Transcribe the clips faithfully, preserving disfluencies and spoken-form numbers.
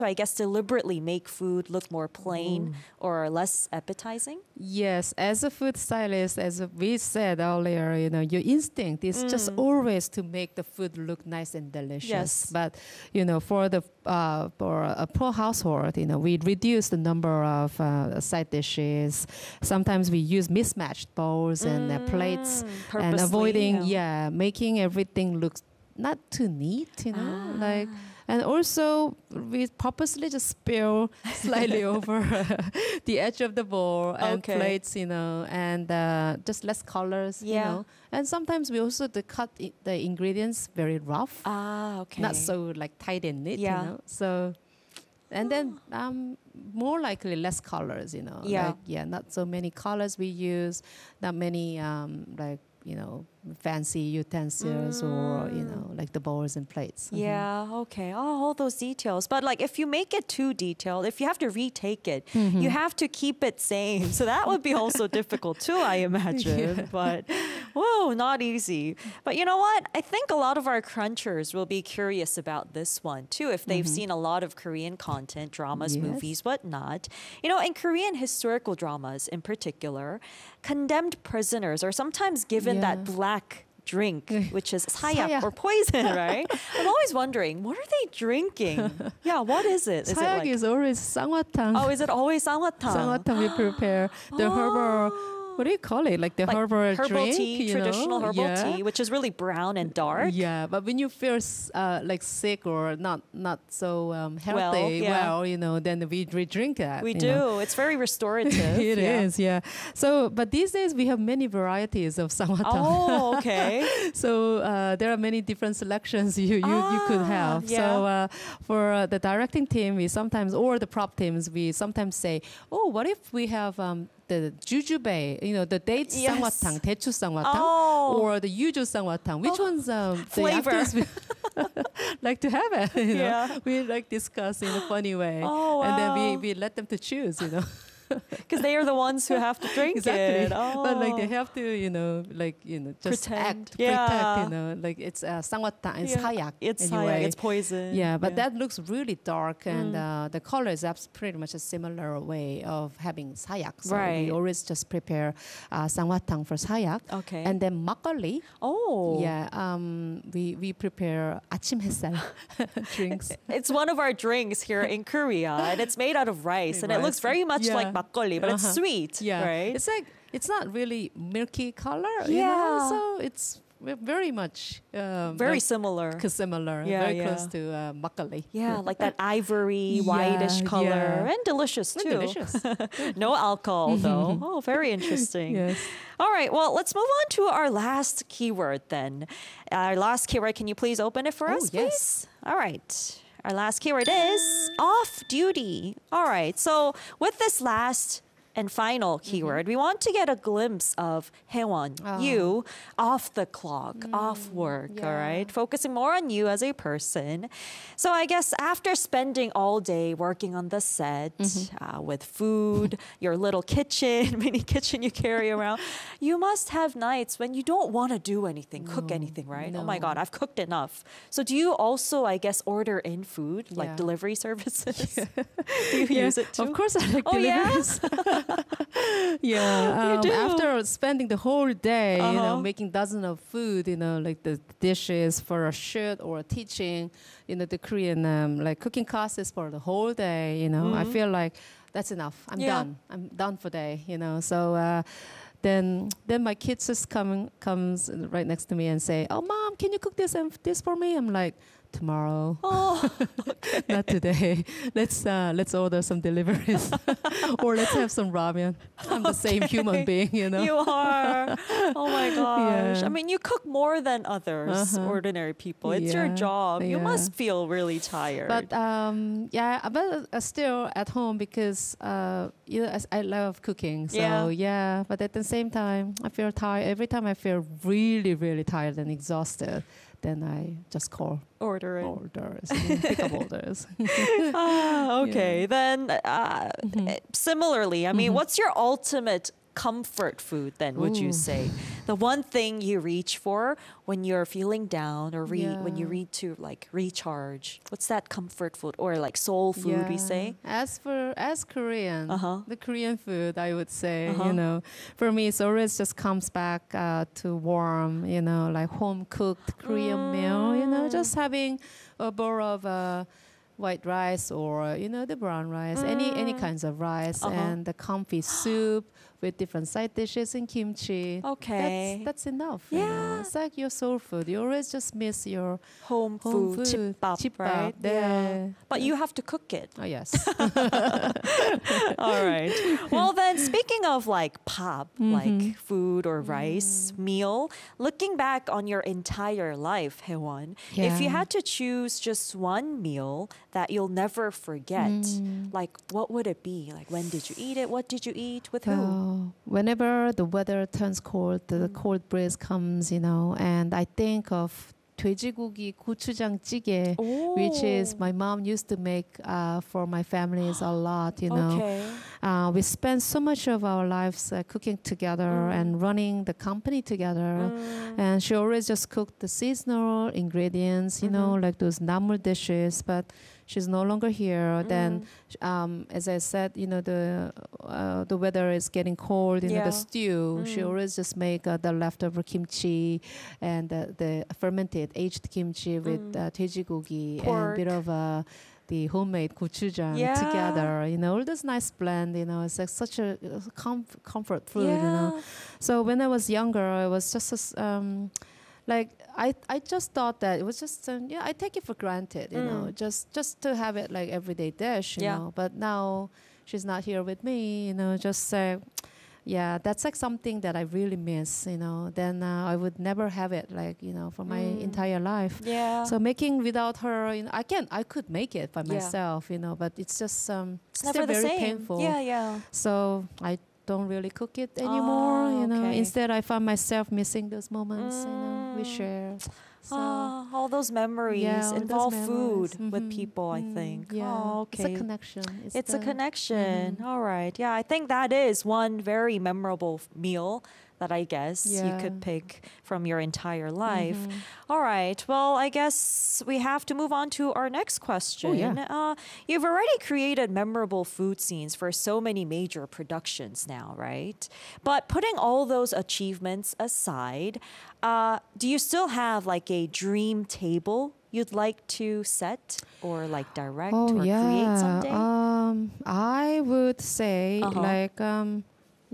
I guess, deliberately make food look more plain Ooh. or less appetizing? Yes, as a food stylist, as we said earlier, you know, your instinct is just Mm. always to make the food look nice and delicious. Yes. But you know, for the uh, for a pro household, you know, we reduce the number of uh, side dishes. Sometimes we use mismatched bowls and uh, plates, Mm, and purposely, avoiding, yeah. yeah, making everything look not too neat, you know, like. Ah. And also, we purposely just spill slightly over the edge of the bowl and Okay. plates, you know, and uh, just less colors, you Yeah. know. And sometimes we also the cut I- the ingredients very rough, Ah, okay. not so like tight and neat, Yeah. you know. So, and then um, more likely less colors, you know. Yeah. Like, yeah, not so many colors we use, not many um, like, you know, fancy utensils or, you know, like the bowls and plates. Mhm. Yeah, okay. Oh, all those details. But like if you make it too detailed, if you have to retake it, Mm-hmm. you have to keep it same. So that would be also difficult too, I imagine. But whoa, not easy. But you know what? I think a lot of our crunchers will be curious about this one too, if they've seen a lot of Korean content, dramas, Yes. movies, whatnot. You know, in Korean historical dramas in particular, condemned prisoners are sometimes given that Yeah. black drink, which is sayak Sayak. or poison, right? I'm always wondering, what are they drinking? Yeah, what is it? Is it Sayak like, is always 쌍화탕. oh, is it always 쌍화탕? 쌍화탕 we prepare the herbal. What do you call it? Like the Like herbal, herbal drink, tea, you traditional know? herbal Yeah. tea, which is really brown and dark. Yeah, but when you feel s- uh, like sick or not not so um, Well, healthy, well, yeah. you know, then we, we drink that. We you do. know. It's very restorative. It is, yeah. yeah. So, but these days we have many varieties of 쌍화탕. Oh, okay. So uh, there are many different selections you you, you could Ah, have. yeah. So uh, for uh, the directing team, we sometimes or the prop teams, we sometimes say, oh, what if we have um, the jujube, you know, the dates Yes. 쌍화탕, 대추 쌍화탕, Oh. or the yuju 쌍화탕. Which Oh, one's um, the flavor. actors we like to have it? You know? Yeah. We like discuss in a funny way, Oh, and then we, wow. we let them to choose. You know. Because they are the ones who have to drink Exactly. it. Oh. But like they have to, you know, like you know, just Pretend. act, Yeah. protect, you know, like it's uh, 쌍화탕, it's Yeah. hayak. It's anyway. sayak, it's poison. Yeah, but that looks really dark, and Mm. uh, the color is abs- pretty much a similar way of having sayak. So Right. we always just prepare uh, 쌍화탕 for sayak, Okay. and then 막걸리. Oh. Yeah, um, we we prepare 아침 햇살 drinks. It's one of our drinks here in Korea, and it's made out of rice, and it looks Rice. very much Yeah. like makgeolli, but it's Uh-huh. sweet, Yeah, right? it's like it's not really milky color. You Yeah. know? So it's ve- very much um, Very like similar. c- similar, Yeah, very yeah. close to uh, makgeolli. Yeah, like that ivory, Yeah, whitish color, yeah. and delicious And too. delicious. No alcohol though. Oh, very interesting. Yes. All right, well, let's move on to our last keyword then. Our last keyword, can you please open it for Oh, us, yes. please? All right. Our last keyword is off duty. All right, so with this last and final keyword, we want to get a glimpse of Haewon, Oh. you, off the clock, off work, all yeah. right? Focusing more on you as a person. So I guess after spending all day working on the set uh, with food, your little kitchen, mini kitchen you carry around, you must have nights when you don't want to do anything, cook anything, right? Oh my no. God, I've cooked enough. So do you also, I guess, order in food, like Yeah. delivery services? do you Yeah, use it too? Of course, I like Oh, yeah? deliveries. yeah, um, do. after spending the whole day, you know, Uh-huh. making dozens of food, you know, like the dishes for a shoot or teaching, you know, the Korean um, like cooking classes for the whole day, you know, I feel like that's enough. I'm Mm-hmm. Yeah. done. I'm done for day, you know. So uh, then then my kids just come comes right next to me and say, "Oh, mom, can you cook this and this for me?" I'm like, tomorrow. Oh, Not today. Let's uh, let's order some deliveries, or let's have some ramen. I'm the same human being, you know. you are. Oh my gosh. Yeah. I mean, you cook more than others, Uh-huh. ordinary people. It's your Yeah, job. You yeah. must feel really tired. But um, yeah, but uh, still at home because uh, you know, as I love cooking. So Yeah. yeah. But at the same time, I feel tired. Every time I feel really, really tired and exhausted, then I just call Order it. orders, you know, pick up orders. Ah, okay. Then, uh, Mm-hmm. eh, similarly, I mean, what's your ultimate comfort food then, would you Ooh. say? The one thing you reach for when you're feeling down or re- when you Yeah. need to like recharge. What's that comfort food or like soul food we say? As for as Korean, Uh-huh. the Korean food, I would say, Uh-huh. you know, for me, it always just comes back uh, to warm, you know, like home cooked Korean meal. You know, Mm. just having a bowl of uh, white rice or you know the brown rice, any any Mm. kinds of rice, Uh-huh. and the comfy soup with different side dishes and kimchi. Okay. That's that's enough. You know? Yeah. It's like your soul food. You always just miss your Home, home food, food, chipbap, chipbap, right? yeah. Yeah. But you have to cook it. Oh yes. All right. Well, then, speaking of like pop, Mm-hmm. like food or rice Mm. meal, looking back on your entire life, Haewon, if you Yeah. had to choose just one meal that you'll never forget, Mm. like what would it be? Like when did you eat it? What did you eat with who? Well, whenever the weather turns cold, the Mm. cold breeze comes, you know, and I think of 돼지고기 고추장 찌개, which is Oh, my mom used to make uh, for my families a lot, you know. okay. Uh, we spend so much of our lives uh, cooking together Mm. and running the company together. Mm. And she always just cooked the seasonal ingredients, you know, Mhm. like those namu dishes. But she's no longer here. Then, Mm. um, as I said, you know, the uh, the weather is getting cold. You know, Yeah. the stew. She Mm. always just make uh, the leftover kimchi and the, the fermented aged kimchi with Mm. uh, 돼지고기 and Pork. a bit of uh, the homemade gochujang Yeah. together. You know, all this nice blend. You know, it's like such a uh, comf- comfort food. You know. Yeah. So when I was younger, I was just as, um, like I I just thought that it was just um, yeah I take it for granted, you know, Mm. just just to have it like everyday dish, you Yeah. know. But now she's not here with me, you know. Just say, yeah, that's like something that I really miss, you know. Then uh, I would never have it like you know for my Mm. entire life. Yeah. So making without her, you know, I can I could make it by Yeah. myself, you know, but it's just um it's still never the very same. painful. Yeah, yeah. So I don't really cook it anymore. Oh, you know, okay. instead I find myself missing those moments. You know, we Mm. share. So Ah, all those memories yeah, all those involve memories. food with Mhm. people, I Mm, think. Yeah, Oh, it's a okay. connection. It's, It's a the- connection. Mhm. All right. Yeah, I think that is one very memorable f- meal that I guess you Yeah. could pick from your entire life. Mhm. All right. Well, I guess we have to move on to our next question. Oh, yeah. uh, you've already created memorable food scenes for so many major productions now, right? But putting all those achievements aside, uh, do you still have like a dream table you'd like to set or like direct Oh or yeah. create someday? Um, I would say Uh-huh. like um,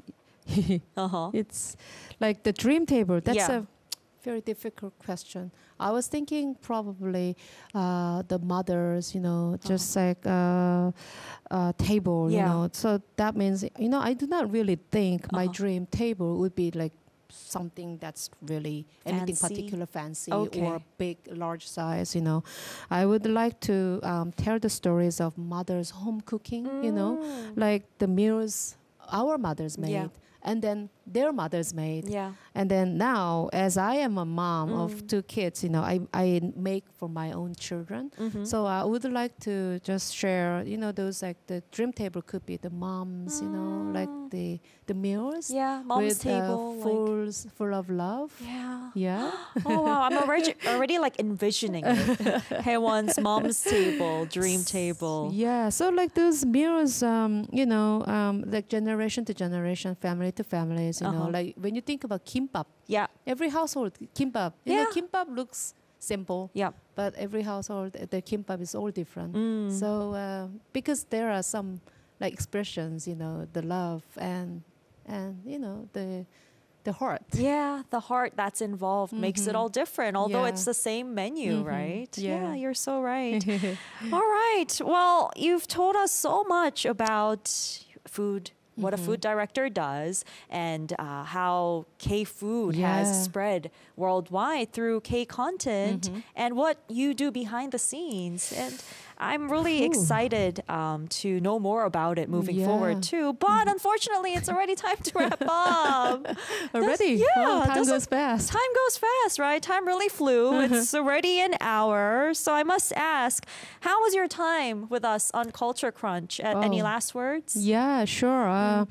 uh-huh. it's like the dream table. That's Yeah. a very difficult question. I was thinking probably uh, the mothers, you know, just like uh, uh, table, you Yeah. know. So that means, you know, I do not really think my Uh-huh. dream table would be like something that's really anything Fancy? particular fancy Okay. or big, large size, you know. I would like to um, tell the stories of mothers home cooking, you know, Mm. like the meals our mothers made. Yeah. And then their mothers made. Yeah. And then now, as I am a mom Mm. of two kids, you know, I, I make for my own children. Mhm. So I would like to just share, you know, those like the dream table could be the moms, you know, like Mm. the the meals Yeah, mom's with table. uh, like, full full of love. yeah. Yeah. Oh wow, I'm already already like envisioning it. Haewon's mom's table, dream table. Yeah, so like those meals, um, you know, um, like generation to generation, family to families, you Uh-huh. know, like when you think about kimbap, Yeah. every household kimbap, you Yeah. know, kimbap looks simple, Yeah. but every household uh, the kimbap is all different. Mm. So uh, because there are some like expressions, you know, the love and and you know the the heart. Yeah, the heart that's involved makes it Mhm. all different, although Yeah. it's the same menu, Mhm. right? Yeah. you're so right. All right. Well, you've told us so much about food, what a Mhm. food director does, and uh, how K food has Yeah. spread worldwide through K content, Mhm. and what you do behind the scenes. And I'm really Ooh. excited um, to know more about it moving forward Yeah. too. But unfortunately, it's already time to wrap up. Already, yeah, oh, time doesn't- goes fast. Time goes fast, right? Time really flew. It's already an hour. So I must ask, how was your time with us on Culture Crunch? Uh, Any Oh. last words? Yeah, sure. Uh,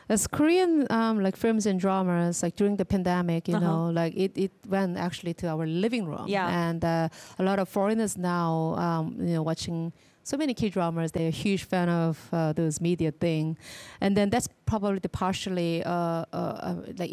as Korean um, like films and dramas, like during the pandemic, you Uh-huh. know, like it, it went actually to our living room. Yeah. And uh, a lot of foreigners now, um, you know, watching so many K-dramas, they're a huge fan of uh, those media thing. And then that's probably the partially uh, uh, uh, like